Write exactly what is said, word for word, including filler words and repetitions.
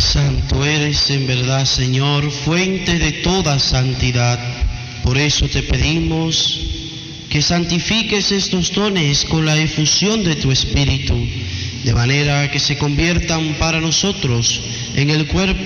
Santo eres en verdad, Señor, fuente de toda santidad. Por eso te pedimos que santifiques estos dones con la efusión de tu Espíritu, de manera que se conviertan para nosotros en el cuerpo